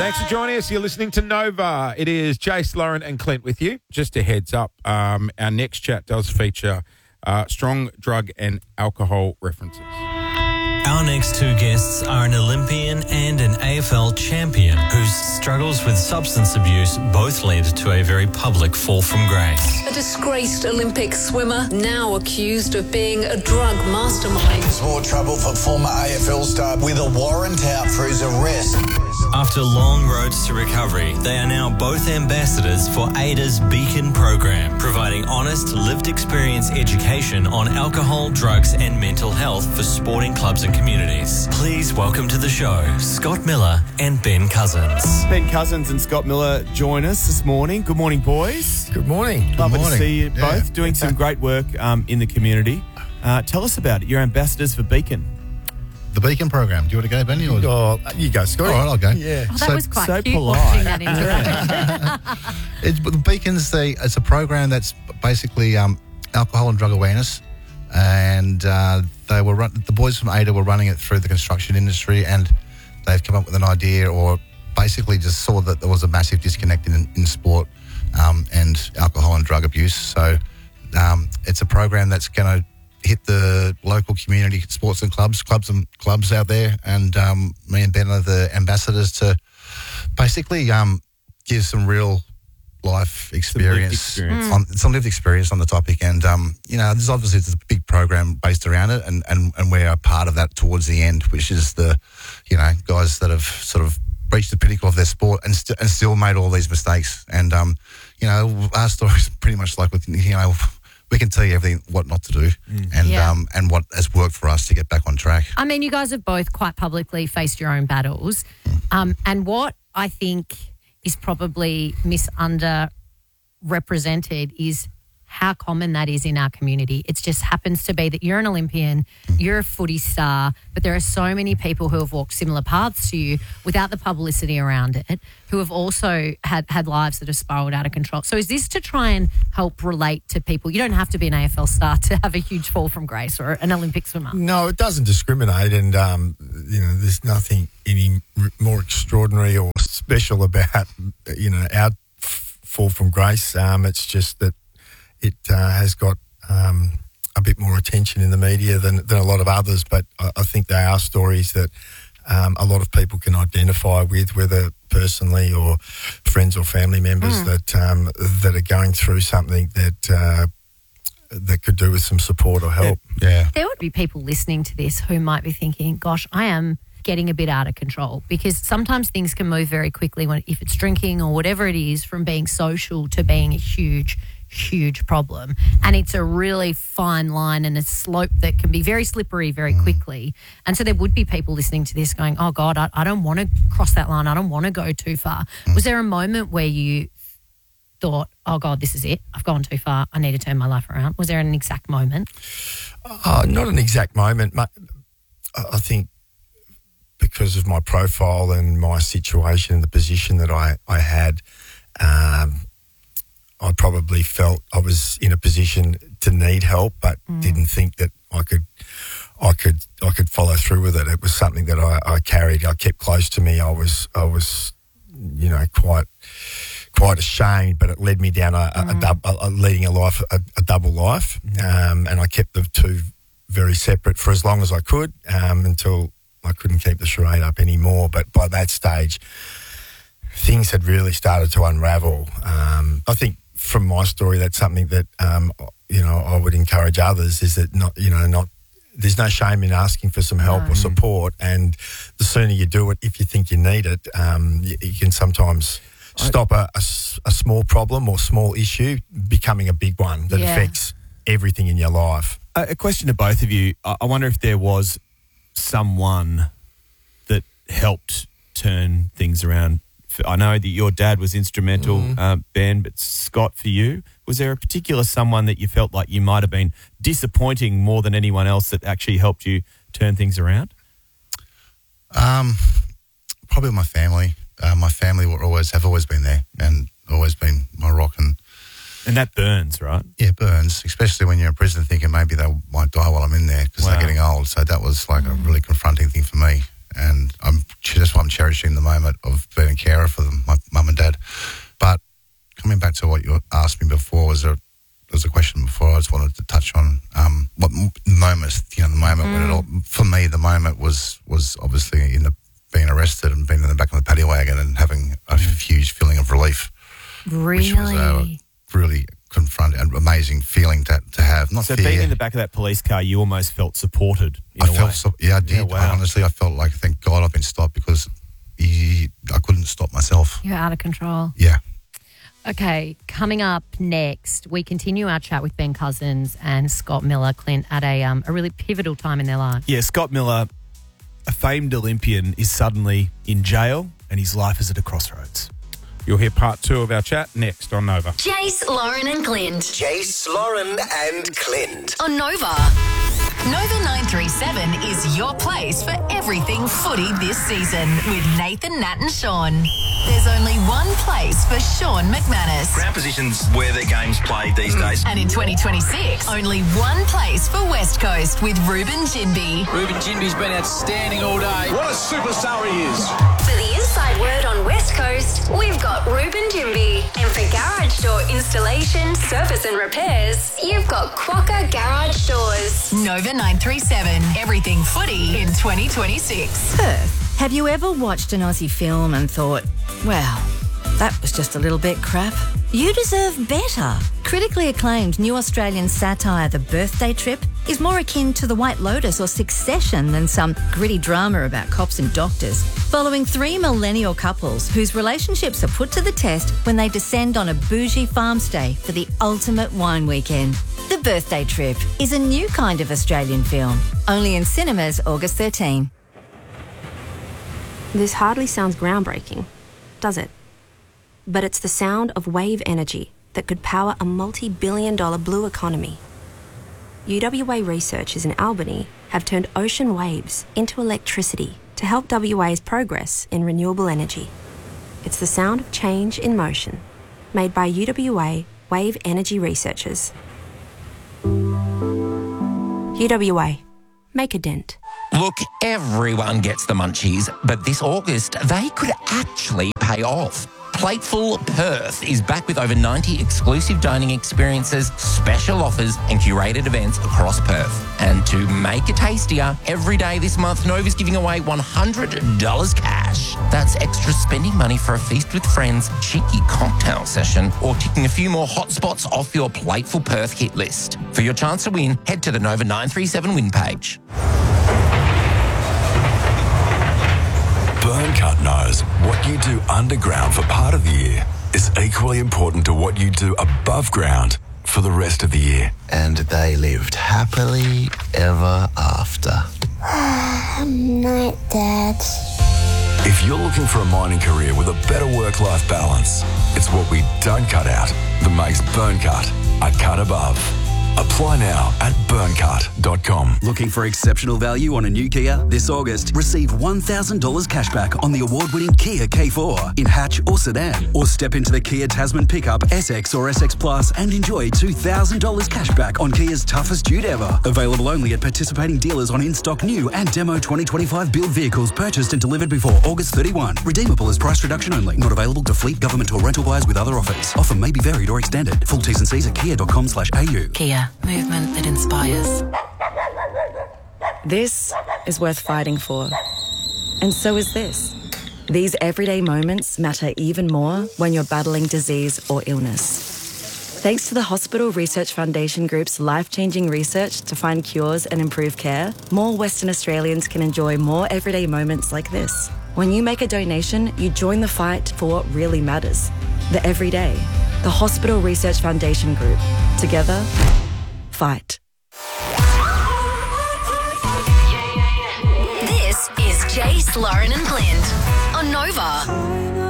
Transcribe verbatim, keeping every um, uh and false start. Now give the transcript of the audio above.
Thanks for joining us. You're listening to Nova. It is Jace, Lauren and Clint with you. Just a heads up, um, our next chat does feature uh, strong drug and alcohol references. Our next two guests are an Olympian and an A F L champion whose struggles with substance abuse both led to a very public fall from grace. A disgraced Olympic swimmer now accused of being a drug mastermind. More trouble for former A F L star with a warrant out for his arrest. After long roads to recovery, they are now both ambassadors for A D A's Beacon program, providing honest, lived experience education on alcohol, drugs and mental health for sporting clubs and communities. Please welcome to the show, Scott Miller and Ben Cousins. Ben Cousins and Scott Miller join us this morning. Good morning, boys. Good morning. Lovely Good morning. to see you Yeah. both doing some great work um, in the community. Uh, tell us about it. You're ambassadors for Beacon. The Beacon program. Do you want to go, Benny? Or... Oh, you go, Scott. All right, I'll go. Yeah. Oh, that So- was quite so cute polite. watching that interaction. It's, the Beacon's the, it's a program that's basically um, alcohol and drug awareness, and uh, they were run, the boys from A D A were running it through the construction industry, and they've come up with an idea, or basically just saw that there was a massive disconnect in, in sport um, and alcohol and drug abuse. So um, it's a program that's going to hit the local community sports and clubs, clubs and clubs out there, and um, me and Ben are the ambassadors to basically um, give some real life experience, experience. on some lived experience on the topic. And um, you know, there's obviously it's a big program based around it, and, and, and we're a part of that towards the end, which is the, you know, guys that have sort of reached the pinnacle of their sport and, st- and still made all these mistakes. And um, you know, our story is pretty much like with, you know, we can tell you everything what not to do, and Yeah. um, and what has worked for us to get back on track. I mean, you guys have both quite publicly faced your own battles. Um, and what I think is probably misunderrepresented is how common that is in our community. It just happens to be that you're an Olympian, you're a footy star, but there are so many people who have walked similar paths to you without the publicity around it, who have also had, had lives that have spiraled out of control. So is this to try and help relate to people? You don't have to be an A F L star to have a huge fall from grace or an Olympic swimmer. No, it doesn't discriminate, and um, you know, there's nothing any r- more extraordinary or special about you know our f- fall from grace. Um, it's just that it uh, has got um, a bit more attention in the media than than a lot of others, but I, I think they are stories that um, a lot of people can identify with, whether personally or friends or family members mm. that um, that are going through something that. Uh, that could do with some support or help. Yeah. There would be people listening to this who might be thinking, gosh, I am getting a bit out of control, because sometimes things can move very quickly when if it's drinking or whatever it is, from being social to being a huge, huge problem. And it's a really fine line and a slope that can be very slippery very quickly. And so there would be people listening to this going, oh, God, I, I don't want to cross that line. I don't want to go too far. Was there a moment where you thought, oh, God, this is it. I've gone too far. I need to turn my life around? Was there an exact moment? Uh, not an exact moment. I I think because of my profile and my situation and the position that I, I had, um, I probably felt I was in a position to need help, but mm. didn't think that I could I could I could follow through with it. It was something that I, I carried. I kept close to me. I was I was you know quite quite ashamed, but it led me down a, a, mm. a, dub, a, a leading a life a, a double life, um, and I kept the two very separate for as long as I could, um, until I couldn't keep the charade up anymore. But by that stage, things had really started to unravel. Um, I think from my story, that's something that um, you know I would encourage others, is that not you know not there's no shame in asking for some help no. or support, and the sooner you do it, if you think you need it, um, you, you can sometimes stop a, a, a small problem or small issue becoming a big one that yeah. affects everything in your life. A, a question to both of you. I, I wonder if there was someone that helped turn things around. I know that your dad was instrumental, mm. uh, Ben, but Scott, for you, was there a particular someone that you felt like you might have been disappointing more than anyone else that actually helped you turn things around? Um, probably my family. Uh, my family were always have always been there and always been my rock, and and that burns, right? Yeah, it burns, especially when you're in prison thinking maybe they might die while I'm in there because wow. they're getting old. So that was like mm. a really confronting thing for me. and I'm that's why I'm cherishing the moment of being a carer for them, my mum and dad. But coming back to what you asked me before, was there, there was a question before I just wanted to touch on um, what m- moments, you know, the moment Mm. when it all, for me, the moment was was obviously in the being arrested and being in the back of the paddy wagon and having a huge feeling of relief. Really? Which was a really confront and amazing feeling to, to have. Not So fear. being in the back of that police car, you almost felt supported in I a felt way. so, yeah, I did. Yeah, wow. Honestly, I felt like, thank God I've been stopped because he, I couldn't stop myself. You're out of control. Yeah. Okay, coming up next, we continue our chat with Ben Cousins and Scott Miller, Clint, at a um, a really pivotal time in their lives. Yeah, Scott Miller, a famed Olympian, is suddenly in jail and his life is at a crossroads. You'll hear part two of our chat next on Nova. Jace, Lauren and Clint. Jace, Lauren and Clint. On Nova. Nova nine three seven is your place for everything footy this season with Nathan, Nat and Sean. There's only one place for Sean McManus. Ground position's where their game's played these days. And in twenty twenty-six, only one place for West Coast with Ruben Jinby. Ruben Jinby's been outstanding all day. What a superstar he is. For the inside word on West Coast, we've got Ruben Jinby. And for garage door installation, service and repairs, you've got Quokka Garage Doors. Nova nine three seven, everything footy in twenty twenty-six. Perth. Have you ever watched an Aussie film and thought, well, that was just a little bit crap? You deserve better. Critically acclaimed new Australian satire The Birthday Trip is more akin to The White Lotus or Succession than some gritty drama about cops and doctors, following three millennial couples whose relationships are put to the test when they descend on a bougie farm stay for the ultimate wine weekend. The Birthday Trip is a new kind of Australian film, only in cinemas August thirteenth. This hardly sounds groundbreaking, does it? But it's the sound of wave energy that could power a multi-billion dollar blue economy. U W A researchers in Albany have turned ocean waves into electricity to help W A's progress in renewable energy. It's the sound of change in motion, made by U W A wave energy researchers. U W A. Make a dent. Look, everyone gets the munchies, but this August, they could actually pay off. Plateful Perth is back with over ninety exclusive dining experiences, special offers and curated events across Perth. And to make it tastier, every day this month, Nova's giving away one hundred dollars cash. That's extra spending money for a feast with friends, cheeky cocktail session, or ticking a few more hot spots off your Plateful Perth hit list. For your chance to win, head to the Nova nine three seven win page. Burncut knows what you do underground for part of the year is equally important to what you do above ground for the rest of the year. And they lived happily ever after. Night, Dad. If you're looking for a mining career with a better work-life balance, it's what we don't cut out that makes Burncut a cut above. Apply now at burncut dot com. Looking for exceptional value on a new Kia? This August, receive one thousand dollars cashback on the award-winning Kia K four in hatch or sedan. Or step into the Kia Tasman pickup S X or S X Plus and enjoy two thousand dollars cashback on Kia's toughest dude ever. Available only at participating dealers on in-stock new and demo twenty twenty-five build vehicles purchased and delivered before August thirty-first. Redeemable as price reduction only. Not available to fleet, government or rental buyers with other offers. Offer may be varied or extended. Full T's and C's at kia dot com slash A U. Kia. Movement that inspires. This is worth fighting for. And so is this. These everyday moments matter even more when you're battling disease or illness. Thanks to the Hospital Research Foundation Group's life-changing research to find cures and improve care, more Western Australians can enjoy more everyday moments like this. When you make a donation, you join the fight for what really matters. The everyday. The Hospital Research Foundation Group. Together, fight. This is Jace, Lauren and Clint on Nova.